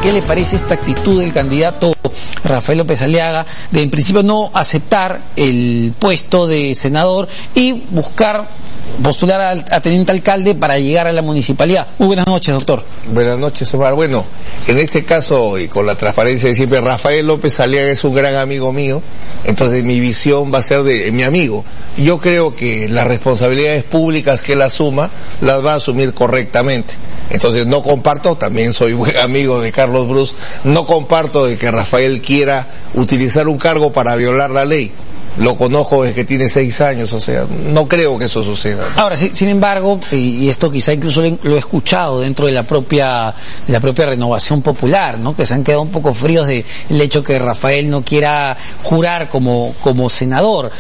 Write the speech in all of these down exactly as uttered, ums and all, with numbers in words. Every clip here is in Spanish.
¿qué le parece esta actitud del candidato Rafael López Aliaga de en principio no aceptar el puesto de senador y buscar postular a, a teniente alcalde para llegar a la municipalidad? Muy buenas noches, doctor. Buenas noches, Omar. Bueno, en este caso, y con la transparencia de siempre, Rafael López Aliaga es un gran amigo mío, entonces mi visión va a ser de mi amigo. Yo creo que las responsabilidades públicas que él asuma, las va a asumir correctamente. Entonces no comparto, también soy buen amigo de Carlos Bruce, no comparto de que Rafael quiera utilizar un cargo para violar la ley. Lo conozco desde que tiene seis años, o sea, no creo que eso suceda. Ahora, sí, sin embargo, y esto quizá incluso lo he escuchado dentro de la propia de la propia Renovación Popular, ¿no? Que se han quedado un poco fríos del hecho que Rafael no quiera jurar como como senador.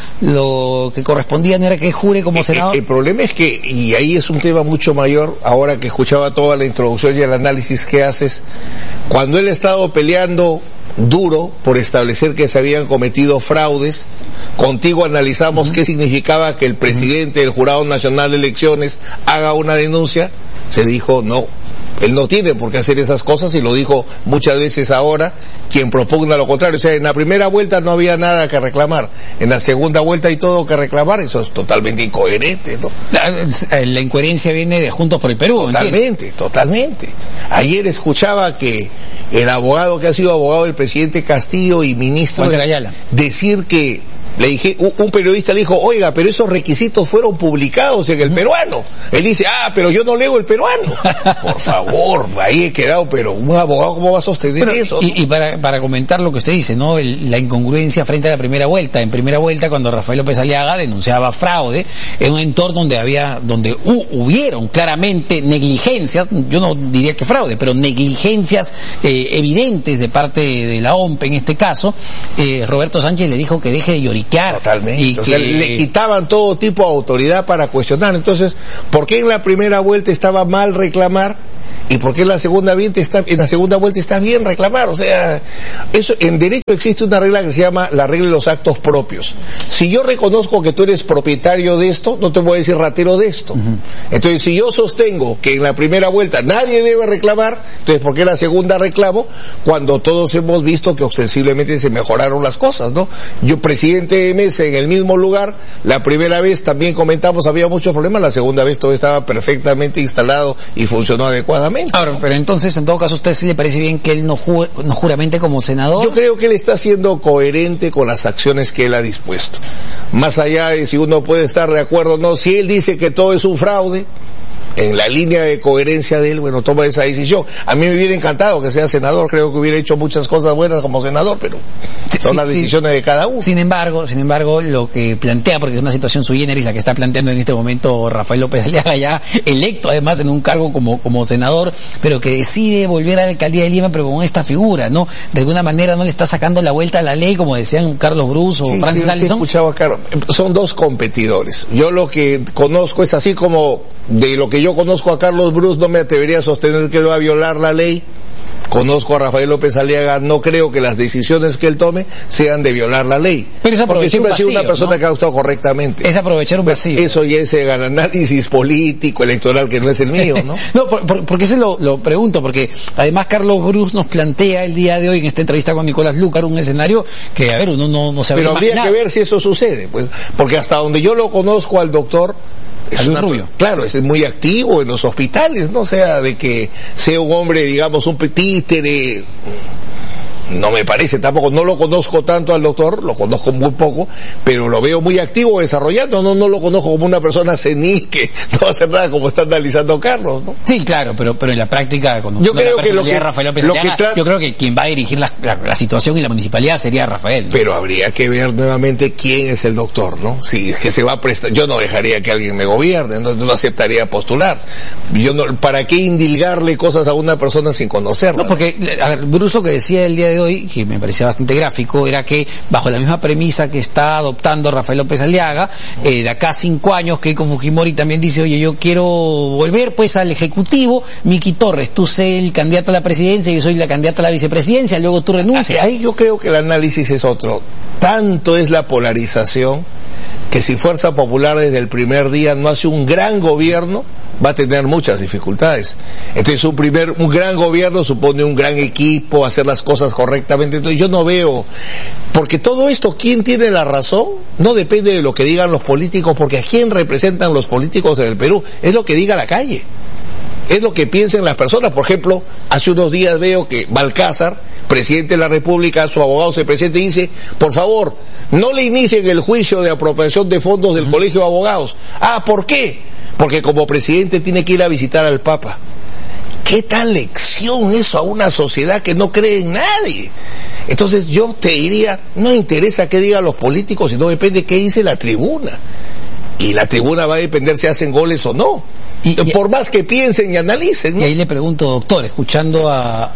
Lo que correspondía no era que jure como senador. El, el problema es que, y ahí es un tema mucho mayor, ahora que escuchaba toda la introducción y el análisis que haces, cuando él ha estado peleando duro por establecer que se habían cometido fraudes, contigo analizamos uh-huh. qué significaba que el presidente del Jurado Nacional de Elecciones haga una denuncia, se dijo no, él no tiene por qué hacer esas cosas, y lo dijo muchas veces ahora quien propugna lo contrario. O sea, en la primera vuelta no había nada que reclamar, en la segunda vuelta hay todo que reclamar. Eso es totalmente incoherente, ¿no? La, la incoherencia viene de Juntos por el Perú. Totalmente, ¿entiendes? totalmente. Ayer escuchaba que el abogado que ha sido abogado del presidente Castillo y ministro de, decir que le dije, un, un periodista le dijo, oiga, pero esos requisitos fueron publicados en el peruano. Él dice, ah, pero yo no leo el peruano. Por favor, ahí he quedado, pero un abogado, ¿cómo va a sostener pero, eso? Y, ¿no? y para, para comentar lo que usted dice, ¿no? El, la incongruencia frente a la primera vuelta. En primera vuelta, cuando Rafael López Aliaga denunciaba fraude en un entorno donde había, donde hu, hubieron claramente negligencias, yo no diría que fraude, pero negligencias eh, evidentes de parte de la O M P en este caso, eh, Roberto Sánchez le dijo que deje de lloriquear. Totalmente. Y o que sea, le quitaban todo tipo de autoridad para cuestionar. Entonces, ¿por qué en la primera vuelta estaba mal reclamar? ¿Y por qué en la segunda vuelta está, en la segunda vuelta está bien reclamar? O sea, eso, en derecho existe una regla que se llama la regla de los actos propios. Si yo reconozco que tú eres propietario de esto, no te voy a decir ratero de esto. Uh-huh. Entonces, si yo sostengo que en la primera vuelta nadie debe reclamar, entonces, ¿por qué en la segunda reclamo? Cuando todos hemos visto que ostensiblemente se mejoraron las cosas, ¿no? Yo, presidente de mesa en el mismo lugar, la primera vez también comentamos, había muchos problemas, la segunda vez todo estaba perfectamente instalado y funcionó adecuadamente. Ahora, pero entonces, en todo caso, ¿a usted sí le parece bien que él no, jure, no juramente como senador? Yo creo que él está siendo coherente con las acciones que él ha dispuesto. Más allá de si uno puede estar de acuerdo o no, si él dice que todo es un fraude, en la línea de coherencia de él, bueno, toma esa decisión. A mí me hubiera encantado que sea senador, creo que hubiera hecho muchas cosas buenas como senador, pero son sí, las decisiones sí. de cada uno. Sin embargo, sin embargo, lo que plantea, porque es una situación sui generis la que está planteando en este momento Rafael López Aliaga, ya electo además en un cargo como como senador, pero que decide volver a la alcaldía de Lima, pero con esta figura, ¿no? De alguna manera no le está sacando la vuelta a la ley, como decían Carlos Bruce o sí, Francis sí, Allison. Sí, escuchaba a Carlos. Son dos competidores. Yo lo que conozco es así como de lo que yo conozco a Carlos Bruce, no me atrevería a sostener que va a violar la ley. Conozco a Rafael López Aliaga, no creo que las decisiones que él tome sean de violar la ley. Pero es porque siempre un vacío, ha sido una persona, ¿no?, que ha actuado correctamente. Es aprovechar un vacío. Eso ya es el análisis político, electoral, que no es el mío, ¿no? No, por, por, porque eso lo, lo pregunto, porque además Carlos Bruce nos plantea el día de hoy en esta entrevista con Nicolás Lúcar un escenario que, a ver, uno no, no se habría Pero habría imaginado. que ver si eso sucede, pues, porque hasta donde yo lo conozco al doctor, es una, Rubio. Claro, es muy activo en los hospitales, no sea de que sea un hombre, digamos, un títere. No me parece tampoco, no lo conozco tanto al doctor, lo conozco muy poco, pero lo veo muy activo desarrollando, no no lo conozco como una persona senil que no va a hacer nada como está analizando Carlos, ¿no? Sí, claro, pero pero en la práctica, cuando yo creo que lo que, Rafael López lo Aliaga, que tra- yo creo que quien va a dirigir la, la, la situación y la municipalidad sería Rafael, ¿no? Pero habría que ver nuevamente quién es el doctor, ¿no? Si es que se va a prestar, yo no dejaría que alguien me gobierne, no, no aceptaría postular. Yo no, ¿para qué indilgarle cosas a una persona sin conocerla? No, porque, a ver, Bruce, que decía el día de hoy, que me parecía bastante gráfico, era que bajo la misma premisa que está adoptando Rafael López Aliaga, eh, de acá a cinco años, Keiko Fujimori también dice, oye, yo quiero volver pues al Ejecutivo, Miki Torres, tú sé el candidato a la presidencia, yo soy la candidata a la vicepresidencia, luego tú renuncias. Ahí yo creo que el análisis es otro. Tanto es la polarización que si Fuerza Popular desde el primer día no hace un gran gobierno, va a tener muchas dificultades. Entonces un primer, un gran gobierno supone un gran equipo, hacer las cosas correctamente. Entonces yo no veo, porque todo esto, ¿quién tiene la razón? No depende de lo que digan los políticos, porque ¿a quién representan los políticos en el Perú? Es lo que diga la calle. Es lo que piensen las personas. Por ejemplo, hace unos días veo que Balcázar, presidente de la República, su abogado se presenta y dice, por favor, no le inicien el juicio de apropiación de fondos del uh-huh. Colegio de Abogados. Ah, ¿por qué? Porque como presidente tiene que ir a visitar al Papa. ¿Qué tal lección eso a una sociedad que no cree en nadie? Entonces yo te diría, no interesa qué digan los políticos, sino depende qué dice la tribuna. Y la tribuna va a depender si hacen goles o no. Y, y, por más que piensen y analicen, ¿no? Y ahí le pregunto, doctor, escuchando a,